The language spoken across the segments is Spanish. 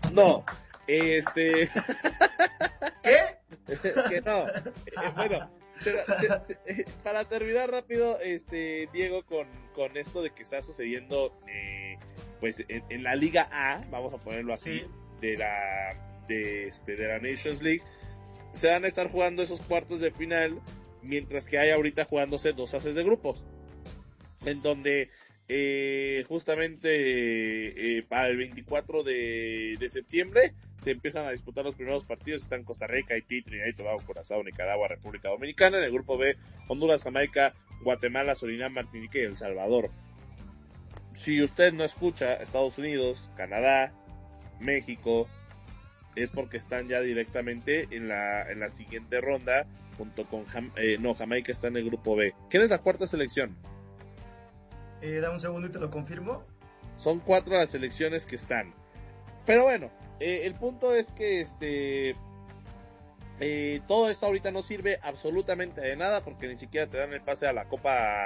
No, este... ¿Qué? que no. Bueno, para terminar rápido, Diego, con esto de que está sucediendo, pues en la Liga A, vamos a ponerlo así, Sí. de la Nations League, se van a estar jugando esos cuartos de final, mientras que hay ahorita jugándose 2 fases de grupos, en donde justamente para el 24 de septiembre se empiezan a disputar los primeros partidos. Están Costa Rica, Haití, Trinidad y Tobago, Curazao, Nicaragua, República Dominicana. En el grupo B, Honduras, Jamaica, Guatemala, Surinam, Martinica y El Salvador. Si usted no escucha Estados Unidos, Canadá, México, es porque están ya directamente en la siguiente ronda, junto con Jamaica está en el grupo B. ¿Quién es la cuarta selección? Dame un segundo y te lo confirmo. Son 4 las selecciones que están. Pero bueno, el punto es que todo esto ahorita no sirve absolutamente de nada, porque ni siquiera te dan el pase a la Copa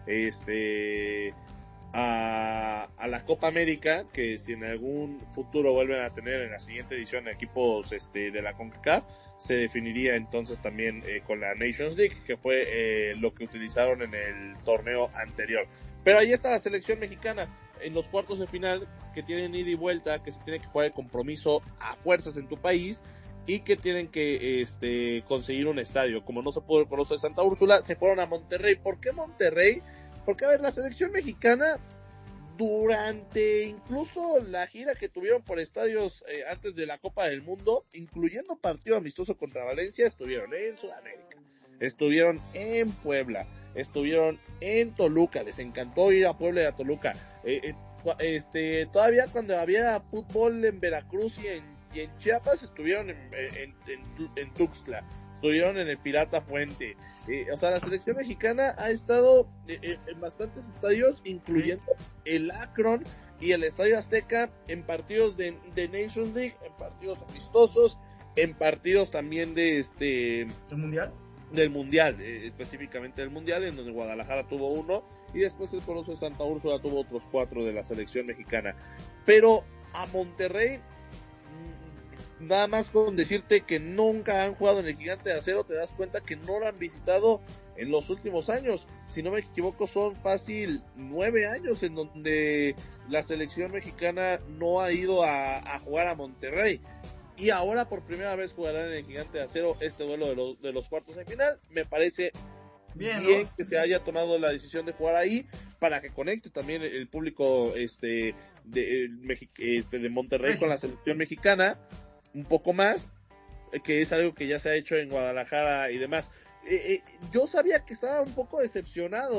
a la Copa América, que si en algún futuro vuelven a tener en la siguiente edición equipos de la CONCACAF, se definiría entonces también con la Nations League, que fue lo que utilizaron en el torneo anterior. Pero ahí está la selección mexicana en los cuartos de final, que tienen ida y vuelta, que se tiene que jugar el compromiso a fuerzas en tu país, y que tienen que conseguir un estadio. Como no se pudo el Coloso de Santa Úrsula, se fueron a Monterrey. ¿Por qué Monterrey? Porque, a ver, la selección mexicana, durante incluso la gira que tuvieron por estadios antes de la Copa del Mundo, incluyendo partido amistoso contra Valencia, estuvieron en Sudamérica, estuvieron en Puebla, estuvieron en Toluca, les encantó ir a Puebla y a Toluca. Todavía cuando había fútbol en Veracruz y en Chiapas, estuvieron en Tuxtla, estuvieron en el Pirata Fuente. O sea, la selección mexicana ha estado en bastantes estadios, incluyendo el Akron y el Estadio Azteca, en partidos de Nations League, en partidos amistosos, en partidos también ¿El Mundial? Del Mundial, específicamente del Mundial, en donde Guadalajara tuvo 1, y después el Coloso de Santa Úrsula tuvo otros 4 de la selección mexicana. Pero a Monterrey, nada más con decirte que nunca han jugado en el Gigante de Acero, te das cuenta que no lo han visitado en los últimos años. Si no me equivoco, son fácil 9 años en donde la selección mexicana no ha ido a jugar a Monterrey. Y ahora por primera vez jugarán en el Gigante de Acero este duelo de los cuartos de final. Me parece bien, ¿no?, que se haya tomado la decisión de jugar ahí, para que conecte también el público de Monterrey con la selección mexicana un poco más, que es algo que ya se ha hecho en Guadalajara y demás. Yo sabía que estaba un poco decepcionado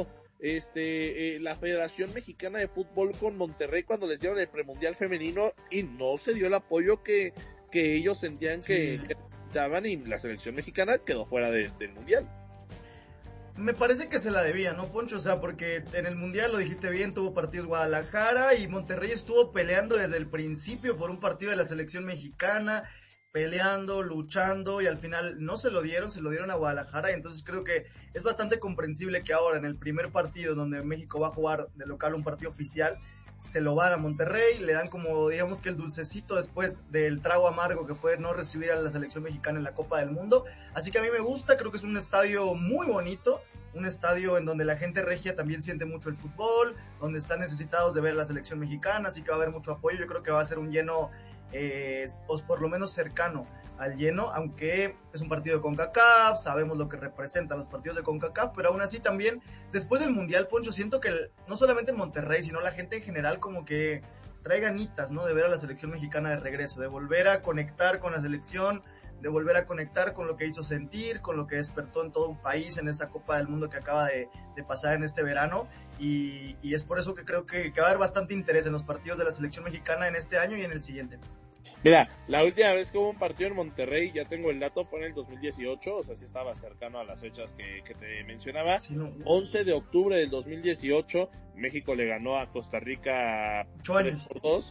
la Federación Mexicana de Fútbol con Monterrey cuando les dieron el premundial femenino y no se dio el apoyo que ellos sentían que daban, y la selección mexicana quedó fuera del mundial. Me parece que se la debía, ¿no, Poncho? O sea, porque en el Mundial, lo dijiste bien, tuvo partidos Guadalajara y Monterrey estuvo peleando desde el principio por un partido de la selección mexicana, peleando, luchando, y al final no se lo dieron a Guadalajara, y entonces creo que es bastante comprensible que ahora en el primer partido donde México va a jugar de local un partido oficial, se lo van a Monterrey, le dan como, digamos que el dulcecito después del trago amargo que fue no recibir a la selección mexicana en la Copa del Mundo. Así que a mí me gusta, creo que es un estadio muy bonito, un estadio en donde la gente regia también siente mucho el fútbol, donde están necesitados de ver a la selección mexicana, así que va a haber mucho apoyo. Yo creo que va a ser un lleno, o por lo menos cercano al lleno, aunque es un partido de CONCACAF, sabemos lo que representan los partidos de CONCACAF, pero aún así también, después del Mundial, Poncho, siento que no solamente en Monterrey, sino la gente en general como que trae ganitas, ¿no?, de ver a la selección mexicana de regreso, de volver a conectar con la selección, de volver a conectar con lo que hizo sentir, con lo que despertó en todo un país en esa Copa del Mundo que acaba de pasar en este verano, y es por eso que creo que va a haber bastante interés en los partidos de la selección mexicana en este año y en el siguiente. Mira, la última vez que hubo un partido en Monterrey, ya tengo el dato, fue en el 2018, o sea, sí estaba cercano a las fechas que te mencionaba. Sí, no. 11 de octubre del 2018, México le ganó a Costa Rica 3-2,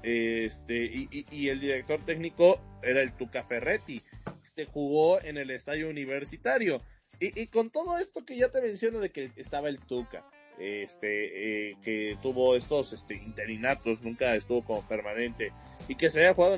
y el director técnico era el Tuca Ferretti. Se jugó en el Estadio Universitario. Y con todo esto que ya te menciono de que estaba el Tuca, que tuvo estos interinatos, nunca estuvo como permanente, y que se haya jugado